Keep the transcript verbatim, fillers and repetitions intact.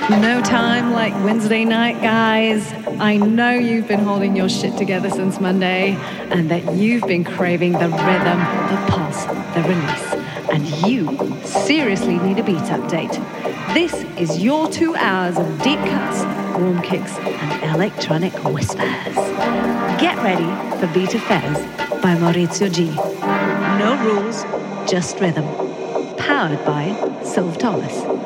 No time like Wednesday night, guys. I know you've been holding your shit together since Monday and that you've been craving the rhythm, the pulse, the release. And you seriously need a beat update. This is your two hours of deep cuts, warm kicks, and electronic whispers. Get ready for Beat Affairs by Maurizio G. No rules, just rhythm. Powered by Sylv Thomas.